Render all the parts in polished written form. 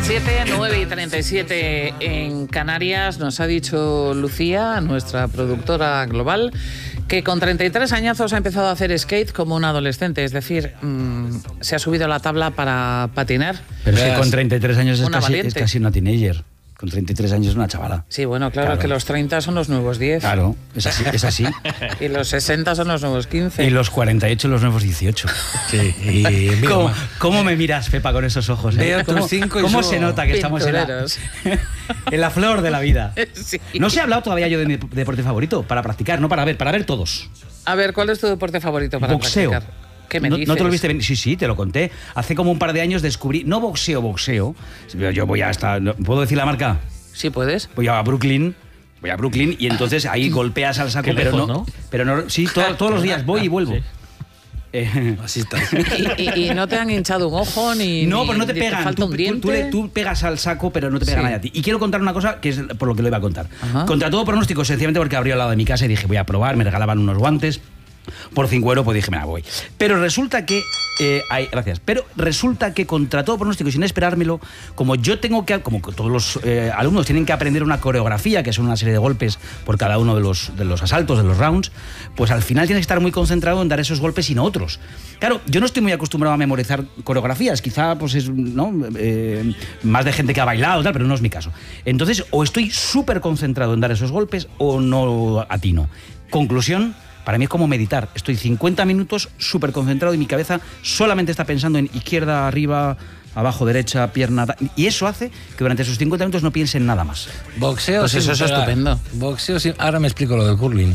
7:37 en Canarias. Nos ha dicho Lucía, nuestra productora global, que con 33 añazos ha empezado a hacer skate como un adolescente, es decir, se ha subido a la tabla para patinar. Pero es que con 33 años es casi una teenager. Con 33 años es una chavala. Sí, bueno, claro, que los 30 son los nuevos 10. Claro, es así. Y los 60 son los nuevos 15. Y los 48 los nuevos 18. Sí. Y ¿Cómo me miras, Pepa, con esos ojos? Veo tus 5 y ¿Cómo se nota que estamos en la flor de la vida? Sí. No se ha hablado todavía yo de mi deporte favorito, para practicar, no para ver todos. A ver, ¿cuál es tu deporte favorito para boxeo. practicar? ¿Qué me dices? ¿No te lo viste? Sí, te lo conté. Hace como un par de años descubrí, no boxeo. Yo voy hasta... ¿Puedo decir la marca? Sí, puedes. Voy a Brooklyn y entonces ahí golpeas al saco, pero no, sí, todos los días voy y vuelvo. Sí. Así está. ¿Y no te han hinchado un ojo ni? No, pues no te pegan. Falta un diente. Tú pegas al saco, pero no te pega nadie a ti. Y quiero contar una cosa que es por lo que lo iba a contar. Ajá. Contra todo pronóstico, sencillamente porque abrió al lado de mi casa y dije, voy a probar, me regalaban unos guantes. Por 5 euros, pues dije, me la voy. Pero resulta que... gracias. Pero resulta que contra todo pronóstico, sin esperármelo, como todos los alumnos tienen que aprender una coreografía, que son una serie de golpes por cada uno de los asaltos, de los rounds, pues al final tienes que estar muy concentrado en dar esos golpes y no otros. Claro, yo no estoy muy acostumbrado a memorizar coreografías, quizá pues es más de gente que ha bailado, tal, pero no es mi caso. Entonces, o estoy súper concentrado en dar esos golpes o no atino. Conclusión... Para mí es como meditar. Estoy 50 minutos súper concentrado y mi cabeza solamente está pensando en izquierda, arriba, abajo, derecha, pierna... Y eso hace que durante esos 50 minutos no piense en nada más. Boxeo, pues eso es estupendo. Boxeo, ahora me explico lo del curling.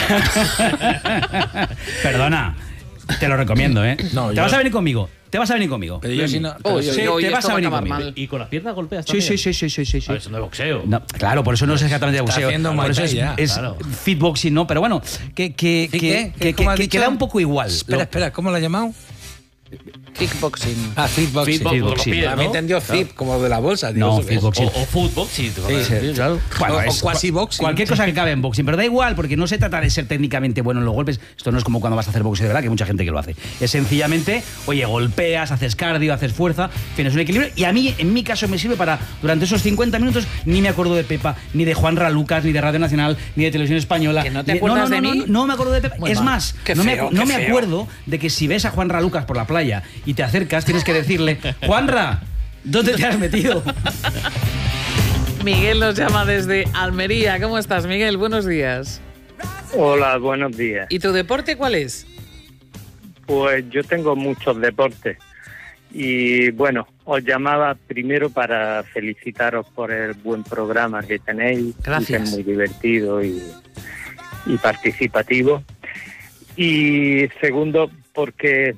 Perdona, te lo recomiendo, ¿eh? No, Te vas a venir conmigo. Pero yo si no... te vas a venir conmigo. mal. ¿Y con las piernas golpeas también? Sí. Ah, eso no es boxeo. No, claro, por eso no es exactamente de boxeo. Por eso es claro. fitboxing, ¿no? Pero bueno, que da un poco igual. Espera, ¿cómo lo ha llamado? Kickboxing. Fitboxing. Fitboxing. A mí entendió fit, como de la bolsa. Digo, No, ¿eso qué es? fitboxing. O footboxing. Sí, claro. Bueno, o quasi boxing. Cualquier cosa que cabe en boxing, pero da igual, porque no se trata de ser técnicamente bueno en los golpes. Esto no es como cuando vas a hacer boxeo de verdad, que hay mucha gente que lo hace. Es sencillamente, oye, golpeas, haces cardio, haces fuerza, tienes un equilibrio. Y a mí, en mi caso, me sirve para, durante esos 50 minutos, ni me acuerdo de Pepa, ni de Juan Ralucas, ni de Radio Nacional, ni de Televisión Española. ¿Que no te acuerdas de mí? No me acuerdo de Pepa. Muy Es mal. más, Qué no feo, me qué feo. acuerdo de que si ves a Juan Ralucas por la playa y te acercas, tienes que decirle, Juanra, ¿dónde te has metido? Miguel nos llama desde Almería. ¿Cómo estás, Miguel? Buenos días. Hola, buenos días. ¿Y tu deporte cuál es? Pues yo tengo muchos deportes y bueno, os llamaba primero para felicitaros por el buen programa que tenéis. Gracias. Que es muy divertido y participativo. Y segundo, porque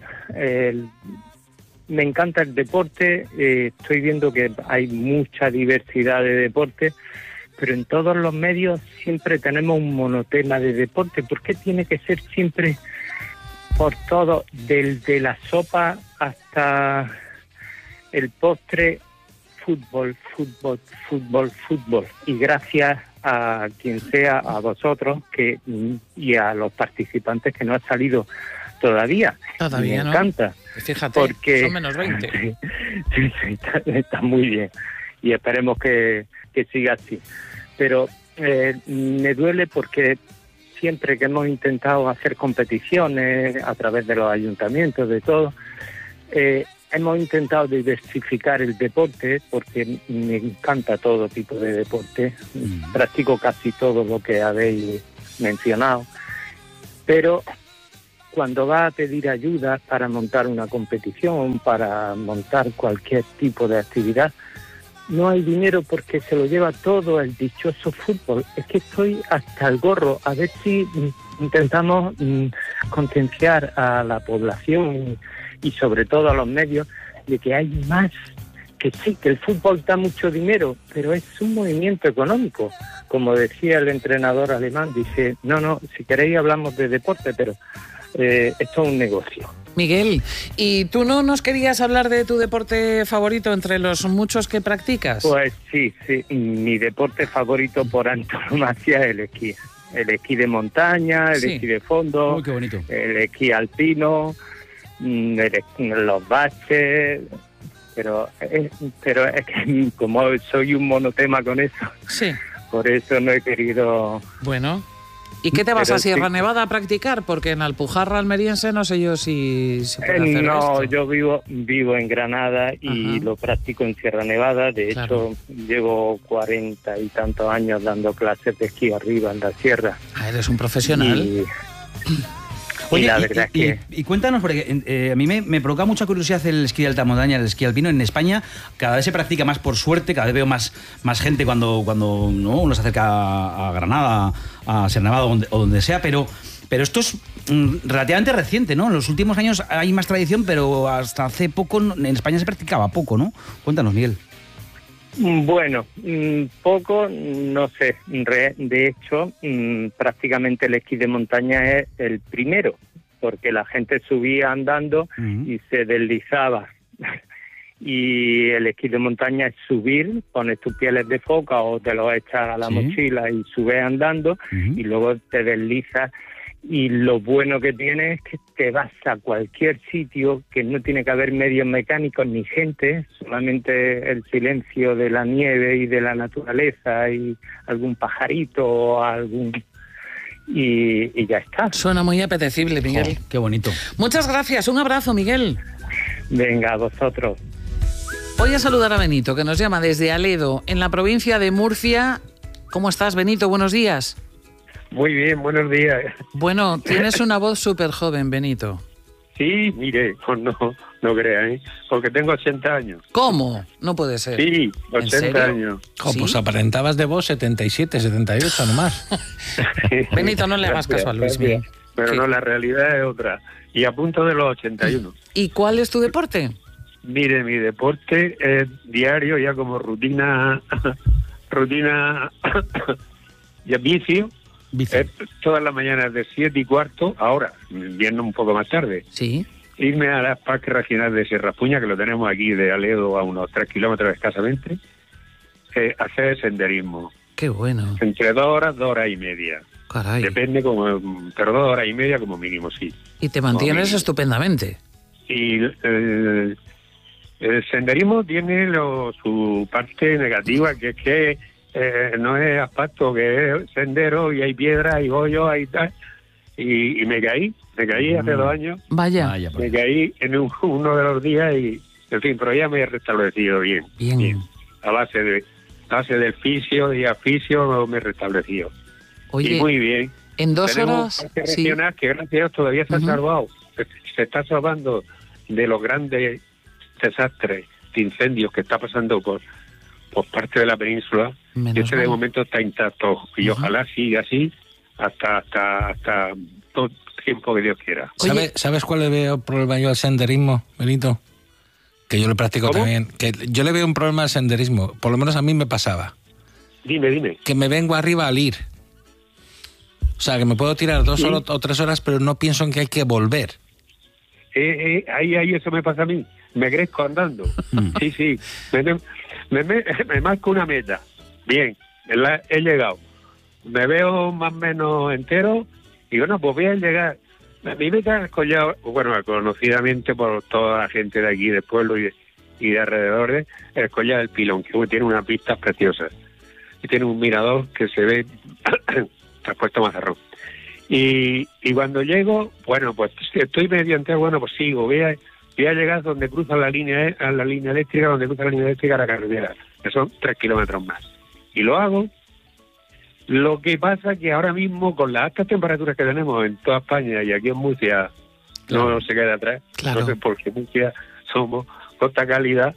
me encanta el deporte. Estoy viendo que hay mucha diversidad de deportes, pero en todos los medios siempre tenemos un monotema de deporte. ¿Por qué tiene que ser siempre por todo, desde la sopa hasta el postre, fútbol? Y gracias a quien sea, a vosotros y a los participantes que no han salido todavía. Todavía me no. encanta. Fíjate, porque son menos 20. sí, está muy bien y esperemos que siga así. Pero me duele porque siempre que hemos intentado hacer competiciones a través de los ayuntamientos, de todo, hemos intentado diversificar el deporte porque me encanta todo tipo de deporte. Practico casi todo lo que habéis mencionado, pero cuando va a pedir ayuda para montar una competición, para montar cualquier tipo de actividad, no hay dinero porque se lo lleva todo el dichoso fútbol. Es que estoy hasta el gorro. A ver si intentamos concienciar a la población y sobre todo a los medios de que hay más, que sí, que el fútbol da mucho dinero, pero es un movimiento económico. Como decía el entrenador alemán, dice, no, si queréis hablamos de deporte, pero esto es un negocio. Miguel, ¿y tú no nos querías hablar de tu deporte favorito entre los muchos que practicas? Pues sí, mi deporte favorito por antonomasia es el esquí. El esquí de montaña, el esquí de fondo, Uy, qué bonito. el esquí alpino, los baches, pero es que como soy un monotema con eso, Sí. por eso no he querido... Bueno. ¿Y qué te vas Pero a Sierra sí. Nevada a practicar? Porque en Alpujarra almeriense no sé yo si se puede hacer No, esto. yo vivo en Granada y Ajá. lo practico en Sierra Nevada. De Claro. hecho, llevo 40 y tantos años dando clases de esquí arriba en la sierra. Ah, eres un profesional. Y la verdad es que... y cuéntanos, porque a mí me provoca mucha curiosidad el esquí de alta montaña, el esquí alpino. En España cada vez se practica más, por suerte, cada vez veo más gente cuando ¿no? uno se acerca a Granada, a Sierra Nevada o donde sea, pero esto es relativamente reciente, ¿no? En los últimos años hay más tradición, pero hasta hace poco en España se practicaba poco, ¿no? Cuéntanos, Miguel. Bueno, poco, no sé. De hecho, prácticamente el esquí de montaña es el primero, porque la gente subía andando y se deslizaba. Y el esquí de montaña es subir, pones tus pieles de foca o te lo echas a la mochila y subes andando y luego te deslizas. Y lo bueno que tiene es que te vas a cualquier sitio, que no tiene que haber medios mecánicos ni gente, solamente el silencio de la nieve y de la naturaleza y algún pajarito o algún... Y ya está. Suena muy apetecible, Miguel. Qué bonito. Muchas gracias. Un abrazo, Miguel. Venga, a vosotros. Voy a saludar a Benito, que nos llama desde Aledo, en la provincia de Murcia. ¿Cómo estás, Benito? Buenos días. Muy bien, buenos días. Bueno, tienes una voz súper joven, Benito. Sí, mire, pues no crean, ¿eh? Porque tengo 80 años. ¿Cómo? No puede ser. Sí, ¿En 80 serio? años. Jo, ¿Sí? pues aparentabas de vos 77, 78 nomás. Benito, no le hagas caso a Luis Miguel. Pero ¿Qué? no, la realidad es otra. Y a punto de los 81. ¿Y cuál es tu deporte? Mire, mi deporte es diario, ya como rutina y vicio. Todas las mañanas de 7:15, ahora, viendo un poco más tarde, Sí. irme al Parque Regional de Sierra Puña, que lo tenemos aquí de Aledo a unos 3 kilómetros escasamente, hacer senderismo. Qué bueno. Entre 2 horas, 2 horas y media. Caray. Depende, pero 2 horas y media como mínimo, sí. Y te mantienes mínimo. estupendamente. Y el senderismo tiene su parte negativa, que es que no es asfalto, que es sendero y hay piedras y hoyos y tal. Y me caí hace 2 años. Vaya. Me caí en uno de los días y, en fin, pero ya me he restablecido bien. Bien. A base del fisio y aficio me he restablecido. Oye, y muy bien. en 2 Tenemos horas... un parque Sí. regional que, gracias a Dios, todavía se ha Ujú. salvado. Se está salvando de los grandes desastres de incendios que está pasando por parte de la península. Menos Y este de mal. momento está intacto. Y Ujú. ojalá siga así hasta todo el tiempo que Dios quiera. Oye. ¿Sabes cuál le veo problema yo al senderismo, Benito? Que yo lo practico ¿Cómo? también. Que yo le veo un problema al senderismo. Por lo menos a mí me pasaba. Dime. Que me vengo arriba al ir. O sea, que me puedo tirar 2 horas o 3 horas, pero no pienso en que hay que volver. Ahí eso me pasa a mí. Me crezco andando. Sí. Me marco una meta. Bien, he llegado. Me veo más o menos entero y bueno, pues voy a llegar. Mi meta es collar, bueno, conocidamente por toda la gente de aquí, del pueblo y de alrededores, el collar del Pilón, que tiene unas vistas preciosas. Y tiene un mirador que se ve tras Puerto Mazarrón. Y cuando llego, bueno, pues estoy medio entero, bueno, pues sigo, voy a llegar donde cruza la línea eléctrica, a la carretera, que son 3 kilómetros más. Y lo hago. Lo que pasa que ahora mismo, con las altas temperaturas que tenemos en toda España y aquí en Murcia, Claro. no se queda atrás. Claro. No sé por qué Murcia somos costa cálida.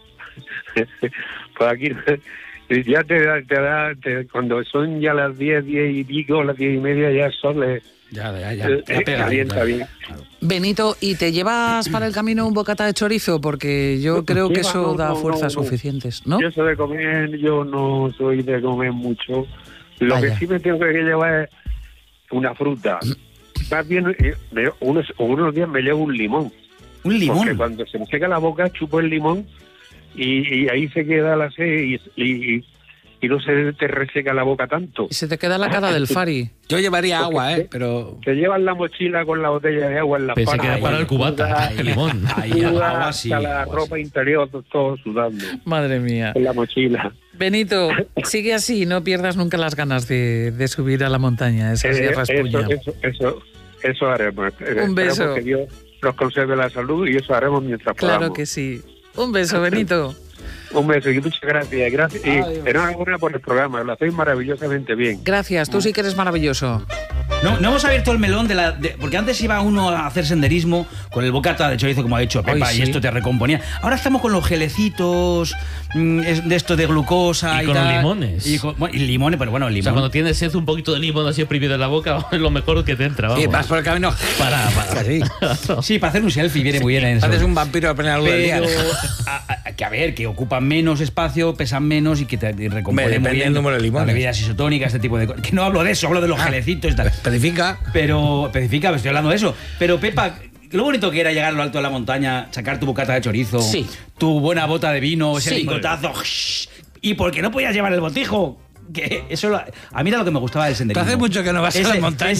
Pues aquí ya te da, cuando son ya las 10 y pico, las 10 y media, ya el sol Ya pega, calienta bien. Benito, ¿y te llevas para el camino un bocata de chorizo? Porque yo creo que eso da fuerzas suficientes, ¿no? Yo soy de comer, yo no soy de comer mucho. Lo Vaya. que sí me tengo que llevar es una fruta. Más bien, unos días me llevo un limón. ¿Un limón? Porque cuando se me seca la boca, chupo el limón y ahí se queda la sed y y no se te reseca la boca tanto. Y se te queda la cara del Fari. Yo llevaría Porque agua, pero... Te llevas la mochila con la botella de agua en la Pero se espalda. queda para el cubata, el limón. Ahí, agua así. Hasta la ropa interior, todo sudando. Madre mía. En la mochila. Benito, sigue así, no pierdas nunca las ganas de subir a la montaña, esa Sierra Espuña. Eso haremos. Un beso. Esperemos que Dios nos conserve la salud y eso haremos mientras Claro podamos. que sí. Un beso, Benito. Un beso y muchas gracias. Gracias. Y Adiós. enhorabuena por el programa, lo hacéis maravillosamente bien. Gracias, tú sí que eres maravilloso. No hemos abierto el melón porque antes iba uno a hacer senderismo con el bocata de chorizo, como ha dicho Pepa, Ay, sí. y esto te recomponía. Ahora estamos con los gelecitos de esto de glucosa Y y con tal. los limones. Y limones, pero bueno, el O limón. sea, cuando tienes sed, un poquito de limón así oprimido en la boca es lo mejor que te entra, vamos. Sí, vas por el camino... Para. Sí. Sí, para hacer un selfie viene muy bien en eso. Haces un vampiro a plena luz del día. Pero que a ver, que ocupan menos espacio, pesan menos y que te recomponen Depende muy bien del número de limones. las bebidas isotónicas, este tipo de cosas. Que no hablo de eso, hablo de los gelecitos y tal. Especifica. Pero, especifica, estoy hablando de eso. Pero, Pepa, lo bonito que era llegar a lo alto de la montaña, sacar tu bocata de chorizo, Sí. tu buena bota de vino, ese Sí. lingotazo. ¿Y por qué no podías llevar el botijo? Que eso a mí era lo que me gustaba del senderismo. Hace mucho que no vas a la montaña,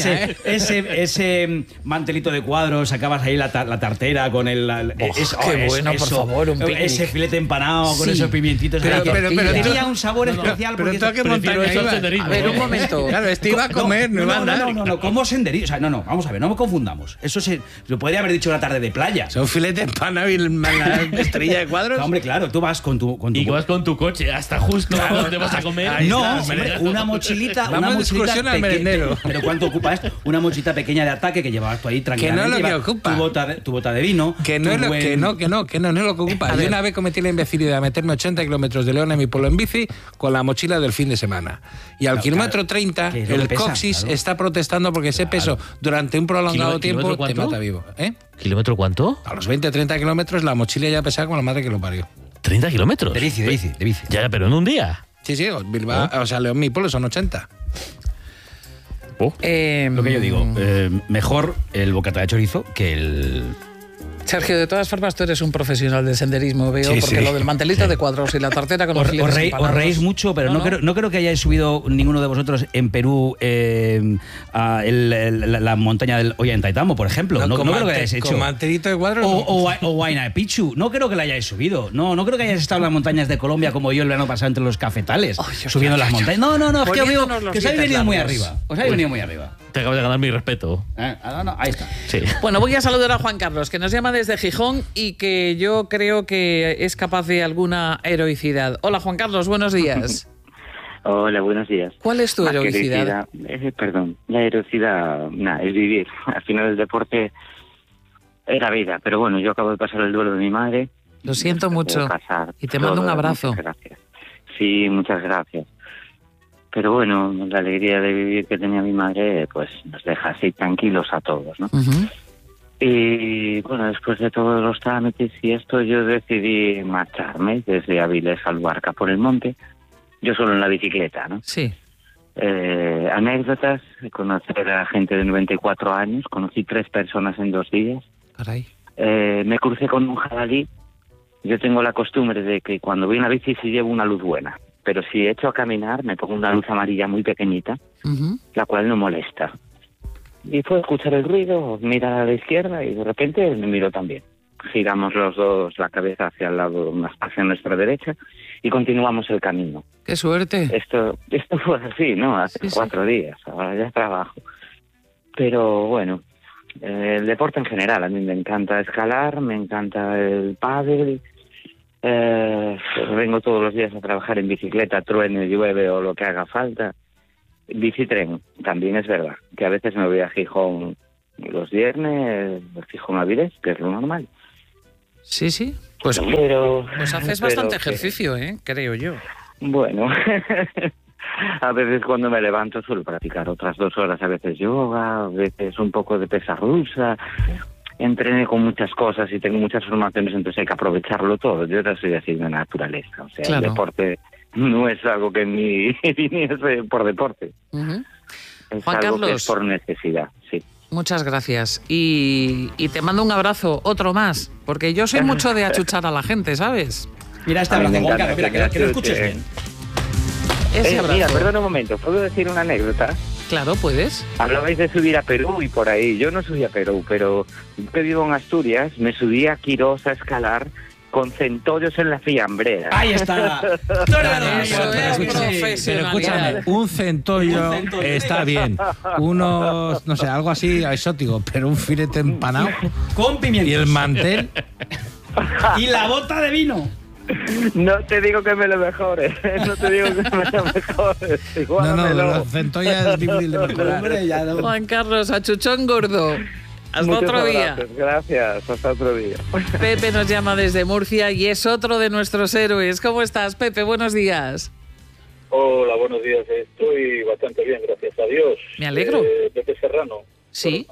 ese mantelito de cuadros, sacabas ahí la tartera con el... qué bueno, por favor, un picnic. Ese filete empanado con Sí. esos pimientitos. Pero tenía un sabor especial. Pero porque tú a qué montaña eso al ibas. senderismo. A ver, un momento. Claro, este iba a comer, no iba a andar. No, como senderismo. O sea, no, vamos a ver, no me confundamos. Eso lo podría haber dicho una tarde de playa. Son filetes empanado y la estrella de cuadros. Hombre, claro, tú vas con tu Y que vas con tu coche hasta justo donde vas a comer. Ahí no, está, hombre, una mochilita. Vamos una de mochilita excursión al merendero. Pero ¿cuánto ocupa esto? Una mochilita pequeña de ataque que llevabas tú ahí tranquilamente. Que no es lo que Llevas ocupa. Tu bota de vino. Que no, tu es lo, buen- que no es lo que ocupa. A Yo ver. una vez cometí la imbecilidad de meterme 80 kilómetros de León en mi pueblo en bici con la mochila del fin de semana. Y al Claro, kilómetro claro. 30, Que es lo que el pesa, coxis claro. está protestando porque ese peso durante un prolongado tiempo ¿Kilómetro te cuánto? mata vivo. ¿Eh? ¿Kilómetro cuánto? A los 20-30 kilómetros la mochila ya pesaba como la madre que lo parió. 30 kilómetros. De bici. Ya, pero en un día. Sí, Bilbao, o sea, León, mi pueblo son 80. Lo que yo digo, mejor el bocata de chorizo que el... Sergio, de todas formas, tú eres un profesional del senderismo, veo, Sí, porque sí. lo del mantelito de cuadros y la tartera con los Os filetes empanados. reís mucho, pero no creo que hayáis subido ninguno de vosotros en Perú a la montaña del Ollantaytambo, por ejemplo. No creo que hayáis hecho. Con mantelito de cuadros. O Huayna Picchu. No creo que la hayáis subido. No creo que hayáis estado en las montañas de Colombia como yo el verano pasado entre los cafetales, subiendo las montañas. No, es que os digo Poniéndonos los que os habéis dientes venido muy largos. arriba. Os habéis venido muy arriba. Te acabas de ganar mi respeto. Ahí está. Sí. Bueno, voy a saludar a Juan Carlos, que nos llama desde Gijón y que yo creo que es capaz de alguna heroicidad. Hola, Juan Carlos, buenos días. Hola, buenos días. ¿Cuál es tu Más que heroicidad? perdón, la heroicidad, es vivir. Al final el deporte era vida, pero bueno, yo acabo de pasar el duelo de mi madre. Lo siento mucho. Pasar Y te mando un todo, abrazo. Muchas gracias. Sí, muchas gracias. Pero bueno, la alegría de vivir que tenía mi madre, pues nos deja así tranquilos a todos, ¿no? Ujú. Y bueno, después de todos los trámites y esto, yo decidí marcharme desde Avilés a Luarca por el monte, yo solo en la bicicleta, ¿no? Sí. Anécdotas, conocer a gente de 94 años, conocí 3 personas en 2 días, Caray. me crucé con un jabalí. Yo tengo la costumbre de que cuando voy en la bici sí llevo una luz buena, pero si echo a caminar me pongo una luz amarilla muy pequeñita, Ujú. la cual no molesta. Y fue escuchar el ruido, mirar a la izquierda y de repente él me miró también. Giramos los dos la cabeza hacia el lado, hacia nuestra derecha y continuamos el camino. Qué suerte. Esto fue así, ¿no? Hace Sí, sí. 4 días, ahora ya trabajo. Pero bueno, el deporte en general, a mí me encanta escalar, me encanta el pádel. Vengo todos los días a trabajar en bicicleta, truene, llueve o lo que haga falta. Bicitren, también es verdad, que a veces me voy a Gijón los viernes, Gijón a Avilés, que es lo normal. Sí. Pues Pero, haces pero bastante que- ejercicio, creo yo. Bueno, a veces cuando me levanto suelo practicar otras 2 horas, a veces yoga, a veces un poco de pesa rusa. Entrené con muchas cosas y tengo muchas formaciones, entonces hay que aprovecharlo todo. Yo ahora soy así de naturaleza, o sea, Claro. el deporte no es algo que ni viniese por deporte, Ujú. es Juan algo que Carlos. es por necesidad, sí. Muchas gracias. Y te mando un abrazo, otro más, porque yo soy mucho de achuchar a la gente, ¿sabes? Mira este A mí abrazo, me Juan encanta Carlos, mira, que lo escuches que- bien. Ese abrazo. Mira, perdona un momento, ¿puedo decir una anécdota? Claro, puedes. Hablabais de subir a Perú y por ahí. Yo no subí a Perú, pero yo que vivo en Asturias, me subí a Quirós a escalar con centollos en la fiambrera. ¡Ahí está! Eso es Pero profesionalidad. escúchame, un centollo está bien. Unos, no sé, algo así exótico, pero un filete empanado Con pimientos. y el mantel. Y la bota de vino. No te digo que me lo mejores, no te digo que me lo mejores. No, Igualamelo. los centollas es difícil de mejorar. Hombre, ya no. Juan Carlos, a Chuchón Gordo. Hasta Muchos otro día. abrazos, gracias, hasta otro día. Pepe nos llama desde Murcia y es otro de nuestros héroes. ¿Cómo estás, Pepe? Buenos días. Hola, buenos días. Estoy bastante bien, gracias a Dios. Me alegro. Pepe Serrano. Sí.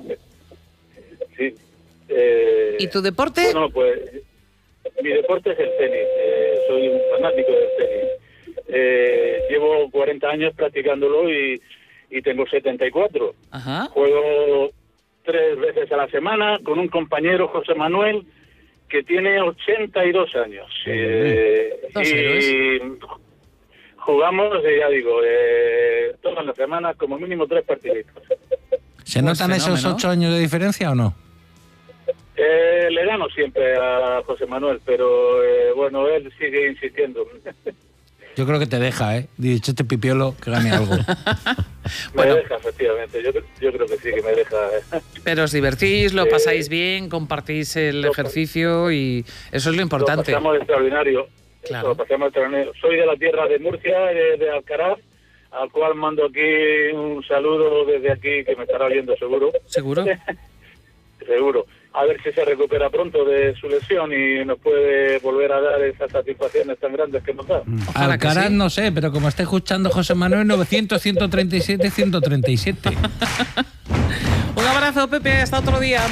Sí. ¿Y tu deporte? Bueno, pues mi deporte es el tenis. Soy un fanático del tenis. Llevo 40 años practicándolo y tengo 74. Ajá. Juego 3 veces a la semana con un compañero, José Manuel, que tiene 82 años. Dos y héroes. jugamos, ya digo, todas las semanas, como mínimo 3 partiditos. ¿Se notan esos fenómeno. 8 años de diferencia o no? Le gano siempre a José Manuel, pero bueno, él sigue insistiendo. Yo creo que te deja, ¿eh? Dicho este pipiolo que gane algo. Bueno. Me deja, efectivamente. Yo creo que sí, que me deja. Pero os divertís, lo pasáis bien, compartís el ejercicio y eso es lo importante. Lo pasamos extraordinario. Claro. Lo pasamos extraordinario. Soy de la tierra de Murcia, de Alcaraz, al cual mando aquí un saludo desde aquí, que me estará oyendo seguro. ¿Seguro? Seguro. A ver si se recupera pronto de su lesión y nos puede volver a dar esas satisfacciones tan grandes que nos da. Ojalá que Alcaraz sí. no sé, pero como está escuchando José Manuel, 900, 137, 137. Un abrazo, Pepe, hasta otro día.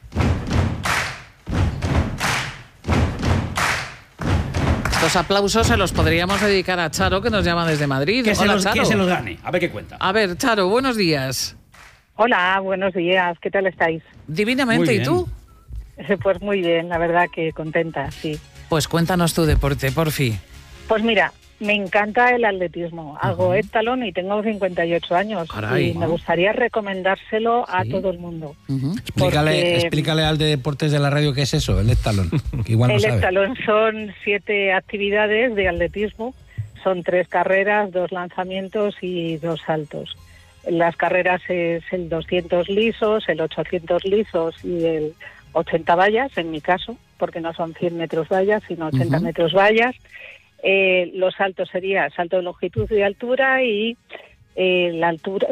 Estos aplausos se los podríamos dedicar a Charo, que nos llama desde Madrid. Que se, Hola, los, Charo. que se los gane. A ver qué cuenta. A ver, Charo, buenos días. Hola, buenos días. ¿Qué tal estáis? Divinamente, Muy ¿y bien. tú? Pues muy bien, la verdad que contenta, sí. Pues cuéntanos tu deporte, porfi. Pues mira, me encanta el atletismo. Hago heptalón y tengo 58 años. Caray. Y me gustaría recomendárselo a Sí. todo el mundo. Explícale, explícale al de deportes de la radio qué es eso, el estalón, que igual no El sabe. heptalón son 7 actividades de atletismo. Son 3 carreras, 2 lanzamientos y 2 saltos. Las carreras es el 200 lisos, el 800 lisos y el 80 vallas, en mi caso, porque no son 100 metros vallas, sino 80 metros vallas. Los saltos sería salto de longitud y altura y la altura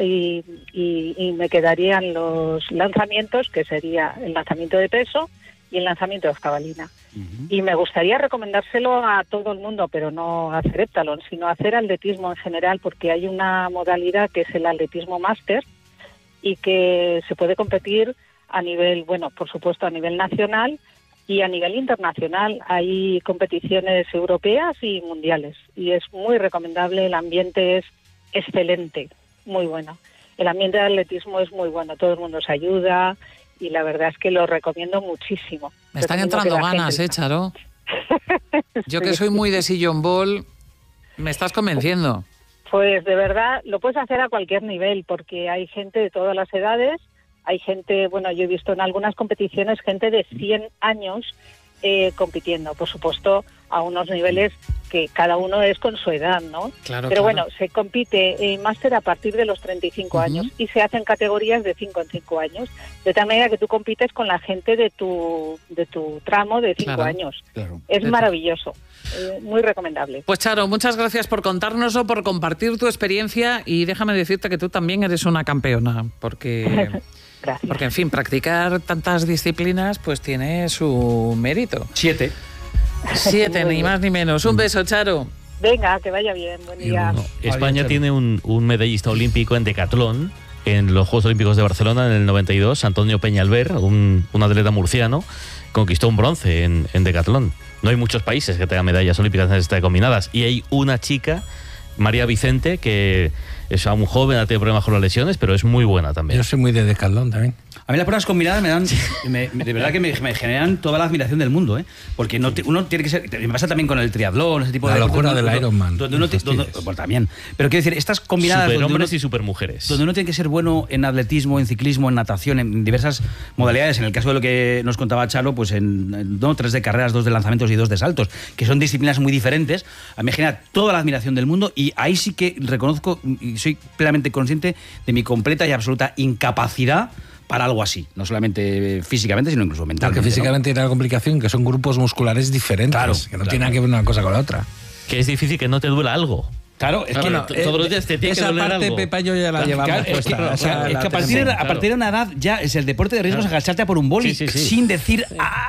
y me quedarían los lanzamientos, que sería el lanzamiento de peso y el lanzamiento de jabalina. Y me gustaría recomendárselo a todo el mundo, pero no hacer heptalón, sino hacer atletismo en general, porque hay una modalidad que es el atletismo máster y que se puede competir a nivel, bueno, por supuesto a nivel nacional y a nivel internacional. Hay competiciones europeas y mundiales y es muy recomendable. El ambiente es excelente, muy bueno. El ambiente de atletismo es muy bueno, todo el mundo se ayuda y la verdad es que lo recomiendo muchísimo. Me están Recomiendo entrando que la ganas, gente- Charo. Yo que soy muy de sillón ball, me estás convenciendo. Pues de verdad lo puedes hacer a cualquier nivel porque hay gente de todas las edades, hay gente, bueno, yo he visto en algunas competiciones gente de 100 años compitiendo, por supuesto a unos niveles que cada uno es con su edad, ¿no? Claro, Pero claro. bueno, se compite en máster a partir de los 35 años y se hacen categorías de 5 en 5 años, de tal manera que tú compites con la gente de tu tramo de 5 Claro. años. Claro. Es maravilloso, muy recomendable. Pues Charo, muchas gracias por contárnoslo, por compartir tu experiencia y déjame decirte que tú también eres una campeona, porque Gracias. en fin, practicar tantas disciplinas pues tiene su mérito. 7. 7, Muy ni bien. más ni menos. Un beso, Charo. Venga, que vaya bien, buen día. No, España Charo. tiene un medallista olímpico en decatlón en los Juegos Olímpicos de Barcelona en el 92, Antonio Peñalver, un atleta murciano, conquistó un bronce en decatlón. No hay muchos países que tengan medallas olímpicas combinadas y hay una chica, María Vicente, que Es aún joven, ha tenido problemas con las lesiones, pero es muy buena también. Yo soy muy de Decathlon también. A mí las pruebas combinadas me dan, de verdad que me generan toda la admiración del mundo, ¿eh? Porque uno tiene que ser, me pasa también con el triatlón, ese tipo de... La locura del Ironman. Pues también. Pero quiero decir, estas combinadas... Superhombres y supermujeres. Donde uno tiene que ser bueno en atletismo, en ciclismo, en natación, en diversas modalidades. En el caso de lo que nos contaba Charo, pues en 3 de carreras, 2 de lanzamientos y 2 de saltos, que son disciplinas muy diferentes. A mí me genera toda la admiración del mundo y ahí sí que reconozco y soy plenamente consciente de mi completa y absoluta incapacidad para algo así, no solamente físicamente, sino incluso mentalmente. Porque físicamente tiene la complicación que son grupos musculares diferentes, claro, que no tienen nada que ver una cosa con la otra. Que es difícil que no te duela algo. Claro, es que todos los días te tiene que doler algo. Esa parte, Pepa, yo ya la llevaba puesta. Es que a partir de una edad ya es el deporte de riesgos agacharte a por un boli sin decir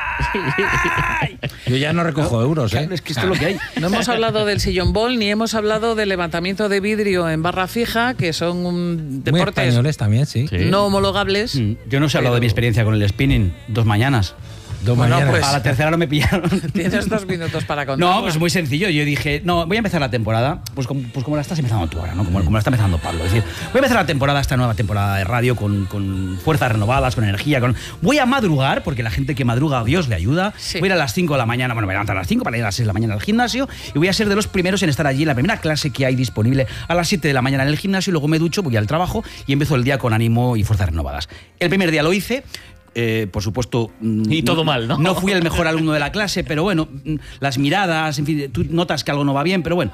¡ay! Yo ya no recojo euros, ¿eh? Claro, es que esto es lo que hay. No hemos hablado del sillón ball ni hemos hablado del levantamiento de vidrio en barra fija, que son deportes muy españoles también, sí. No homologables. Yo no os he hablado de mi experiencia con el spinning, 2 mañanas. Bueno, pues, a la tercera no me pillaron. Tienes 2 minutos para contar. No, pues muy sencillo. Yo dije, no, voy a empezar la temporada, pues como la estás empezando tú ahora, ¿no? Como la está empezando Pablo. Es decir, voy a empezar la temporada, esta nueva temporada de radio, con fuerzas renovadas, con energía. Voy a madrugar, porque la gente que madruga a Dios le ayuda. Sí. Voy a ir a las 5 de la mañana, bueno, me levanto a las 5 para ir a las 6 de la mañana al gimnasio y voy a ser de los primeros en estar allí en la primera clase que hay disponible a las 7 de la mañana en el gimnasio. Luego me ducho, voy al trabajo y empiezo el día con ánimo y fuerzas renovadas. El primer día lo hice. Por supuesto... Y todo mal, ¿no? No fui el mejor alumno de la clase, pero bueno, las miradas, en fin, tú notas que algo no va bien, pero bueno.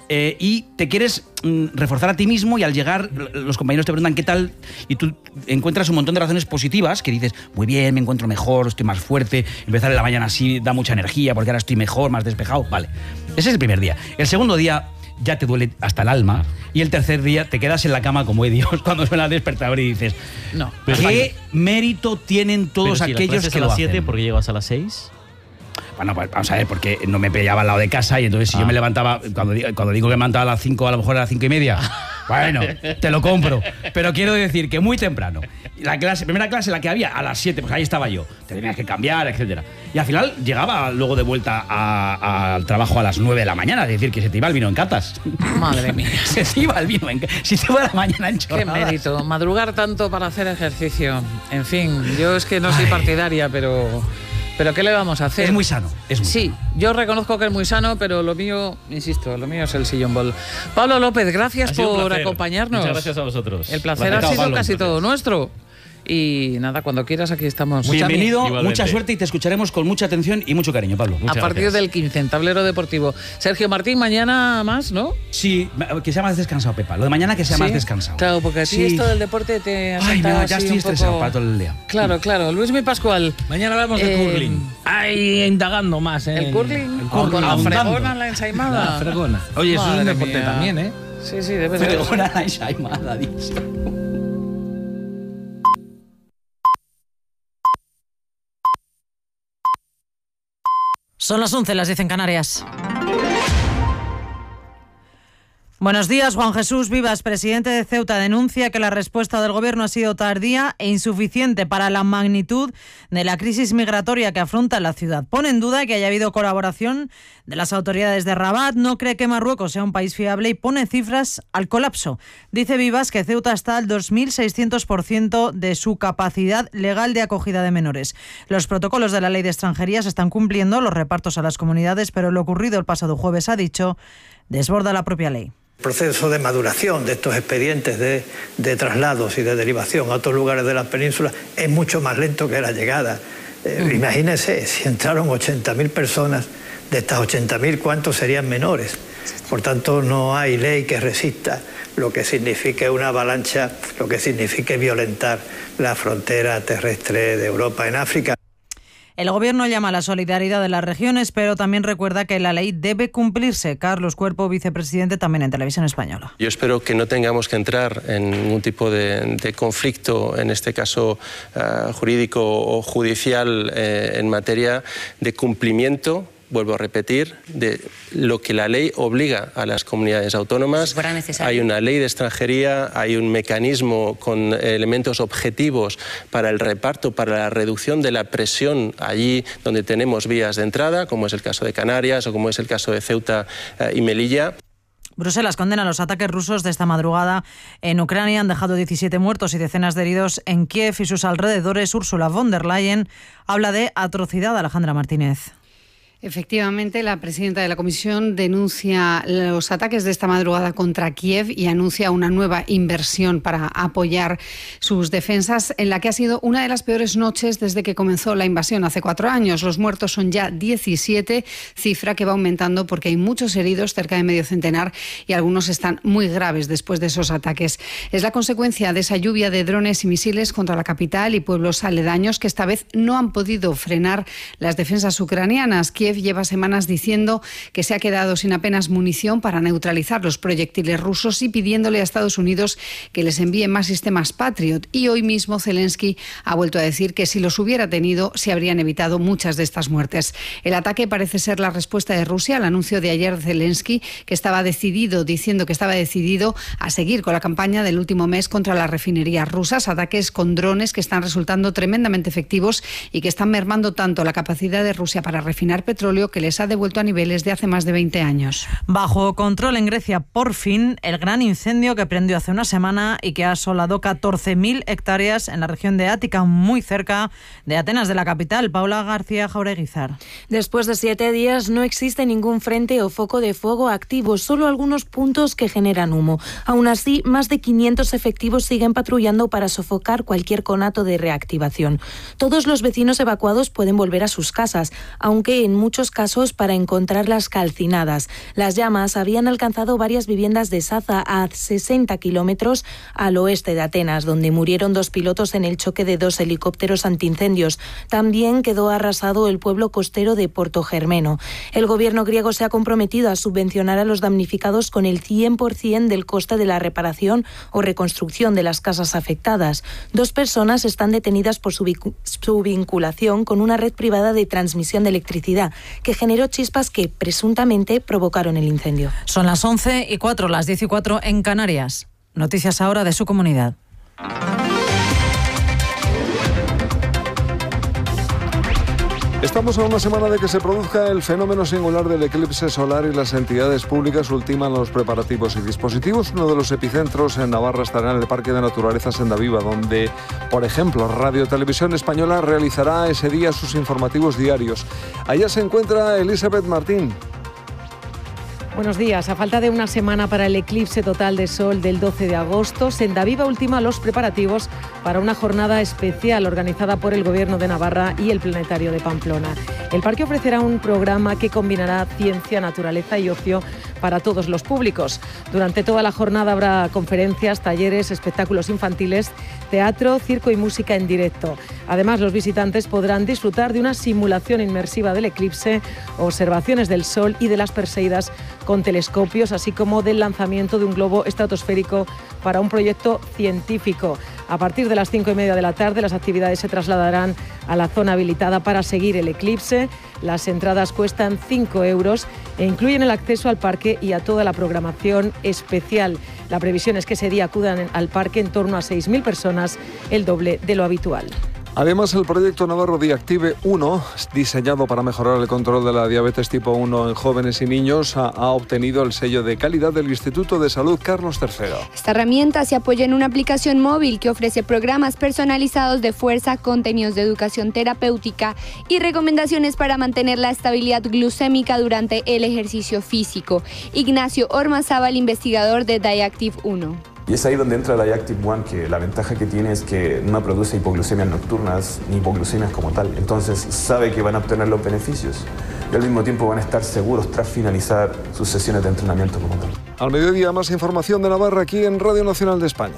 Y te quieres reforzar a ti mismo y al llegar los compañeros te preguntan qué tal y tú encuentras un montón de razones positivas que dices, muy bien, me encuentro mejor, estoy más fuerte, empezar en la mañana así da mucha energía porque ahora estoy mejor, más despejado, vale. Ese es el primer día. El segundo día ya te duele hasta el alma y el tercer día te quedas en la cama como Dios cuando suena el despertador y dices, no, ¿qué mérito tienen todos aquellos que a lo las hacen? 7, ¿por qué llegas a las 6? Bueno, pues vamos a ver, porque no me pillaba al lado de casa y entonces si yo me levantaba, cuando digo que me levantaba a las 5, a lo mejor a las 5:30, bueno, te lo compro. Pero quiero decir que muy temprano. La primera clase, la que había, a las 7, pues ahí estaba yo. Te tenías que cambiar, etcétera. Y al final llegaba luego de vuelta al trabajo a las 9 de la mañana, es decir, que se te iba el vino en catas. Madre mía. Se te iba el vino en catas. Si te iba la mañana en chorradas. Qué mérito, madrugar tanto para hacer ejercicio. En fin, yo es que no soy partidaria, pero ¿qué le vamos a hacer? Es muy sano. Sí, yo reconozco que es muy sano, pero lo mío, insisto, lo mío es el sillón ball. Pablo López, gracias por acompañarnos. Muchas gracias a vosotros. El placer ha sido casi todo nuestro. Y nada, cuando quieras aquí estamos. Bienvenido, Igualmente. Mucha suerte y te escucharemos con mucha atención y mucho cariño, Pablo. A partir del 15 en Tablero Deportivo. Sergio Martín, mañana más, ¿no? Sí, que sea más descansado, Pepa. Lo de mañana que sea más descansado. Claro, porque a ti esto del deporte te ha sentado ya así estoy un estresado poco... para todo el día. Claro. Luismi Pascual. Mañana hablamos de curling. Ahí indagando más, ¿eh? ¿El curling? Con la fregona, la ensaimada. La fregona. Oye, eso es un deporte también, ¿eh? Sí, debe ser. Fregona, la ensaimada, dice. Son las 11, las 10 en Canarias. Buenos días, Juan Jesús Vivas, presidente de Ceuta, denuncia que la respuesta del Gobierno ha sido tardía e insuficiente para la magnitud de la crisis migratoria que afronta la ciudad. Pone en duda que haya habido colaboración de las autoridades de Rabat, no cree que Marruecos sea un país fiable y pone cifras al colapso. Dice Vivas que Ceuta está al 2.600% de su capacidad legal de acogida de menores. Los protocolos de la Ley de Extranjería se están cumpliendo, los repartos a las comunidades, pero lo ocurrido el pasado jueves, ha dicho, desborda la propia ley. El proceso de maduración de estos expedientes de traslados y de derivación a otros lugares de la península es mucho más lento que la llegada. Imagínense, si entraron 80.000 personas, de estas 80.000, ¿cuántos serían menores? Por tanto, no hay ley que resista lo que signifique una avalancha, lo que signifique violentar la frontera terrestre de Europa en África. El Gobierno llama a la solidaridad de las regiones, pero también recuerda que la ley debe cumplirse. Carlos Cuerpo, vicepresidente, también en Televisión Española. Yo espero que no tengamos que entrar en ningún tipo de conflicto, en este caso jurídico o judicial, en materia de cumplimiento, vuelvo a repetir, de lo que la ley obliga a las comunidades autónomas. Hay una ley de extranjería, hay un mecanismo con elementos objetivos para el reparto, para la reducción de la presión allí donde tenemos vías de entrada, como es el caso de Canarias o como es el caso de Ceuta y Melilla. Bruselas condena los ataques rusos de esta madrugada en Ucrania. Han dejado 17 muertos y decenas de heridos en Kiev y sus alrededores. Ursula von der Leyen habla de atrocidad. Alejandra Martínez. Efectivamente, la presidenta de la Comisión denuncia los ataques de esta madrugada contra Kiev y anuncia una nueva inversión para apoyar sus defensas, en la que ha sido una de las peores noches desde que comenzó la invasión hace 4 años. Los muertos son ya 17, cifra que va aumentando porque hay muchos heridos, cerca de medio centenar, y algunos están muy graves después de esos ataques. Es la consecuencia de esa lluvia de drones y misiles contra la capital y pueblos aledaños que esta vez no han podido frenar las defensas ucranianas. Kiev lleva semanas diciendo que se ha quedado sin apenas munición para neutralizar los proyectiles rusos y pidiéndole a Estados Unidos que les envíe más sistemas Patriot. Y hoy mismo Zelensky ha vuelto a decir que si los hubiera tenido se habrían evitado muchas de estas muertes. El ataque parece ser la respuesta de Rusia al anuncio de ayer de Zelensky, diciendo que estaba decidido a seguir con la campaña del último mes contra las refinerías rusas, ataques con drones que están resultando tremendamente efectivos y que están mermando tanto la capacidad de Rusia para refinar petróleo que les ha devuelto a niveles de hace más de 20 años. Bajo control en Grecia, por fin, el gran incendio que prendió hace una semana y que ha asolado 14.000 hectáreas en la región de Ática, muy cerca de Atenas, de la capital. Paula García Jaureguizar. Después de 7 días no existe ningún frente o foco de fuego activo, solo algunos puntos que generan humo. Aún así, más de 500 efectivos siguen patrullando para sofocar cualquier conato de reactivación. Todos los vecinos evacuados pueden volver a sus casas, aunque en muchos casos para encontrarlas calcinadas. Las llamas habían alcanzado varias viviendas de Saza, a 60 kilómetros al oeste de Atenas, donde murieron 2 pilotos en el choque de 2 helicópteros antiincendios. También quedó arrasado el pueblo costero de Porto Germeno. El gobierno griego se ha comprometido a subvencionar a los damnificados con el 100% del coste de la reparación o reconstrucción de las casas afectadas. 2 personas están detenidas por su vinculación con una red privada de transmisión de electricidad que generó chispas que presuntamente provocaron el incendio. Son las 11:04, las 10:04 en Canarias. Noticias ahora de su comunidad. Estamos a una semana de que se produzca el fenómeno singular del eclipse solar y las entidades públicas ultiman los preparativos y dispositivos. Uno de los epicentros en Navarra estará en el Parque de Naturaleza Sendaviva, donde, por ejemplo, Radio Televisión Española realizará ese día sus informativos diarios. Allá se encuentra Elizabeth Martín. Buenos días. A falta de una semana para el eclipse total de sol del 12 de agosto, Sendaviva ultima los preparativos para una jornada especial organizada por el Gobierno de Navarra y el Planetario de Pamplona. El parque ofrecerá un programa que combinará ciencia, naturaleza y ocio para todos los públicos. Durante toda la jornada habrá conferencias, talleres, espectáculos infantiles, teatro, circo y música en directo. Además, los visitantes podrán disfrutar de una simulación inmersiva del eclipse, observaciones del sol y de las Perseidas con telescopios, así como del lanzamiento de un globo estratosférico para un proyecto científico. A partir de las 5:30 de la tarde, las actividades se trasladarán a la zona habilitada para seguir el eclipse. Las entradas cuestan 5 euros e incluyen el acceso al parque y a toda la programación especial. La previsión es que ese día acudan al parque en torno a 6.000 personas, el doble de lo habitual. Además, el proyecto navarro Diactive 1, diseñado para mejorar el control de la diabetes tipo 1 en jóvenes y niños, ha obtenido el sello de calidad del Instituto de Salud Carlos III. Esta herramienta se apoya en una aplicación móvil que ofrece programas personalizados de fuerza, contenidos de educación terapéutica y recomendaciones para mantener la estabilidad glucémica durante el ejercicio físico. Ignacio Ormazábal, investigador de Diactive 1. Y es ahí donde entra la Diactive One, que la ventaja que tiene es que no produce hipoglucemias nocturnas ni hipoglucemias como tal. Entonces sabe que van a obtener los beneficios y al mismo tiempo van a estar seguros tras finalizar sus sesiones de entrenamiento como tal. Al mediodía, más información de Navarra aquí en Radio Nacional de España.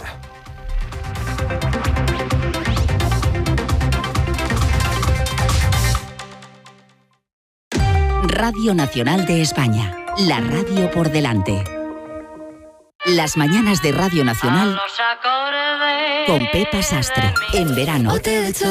Radio Nacional de España, la radio por delante. Las mañanas de Radio Nacional con Pepa Sastre, en verano.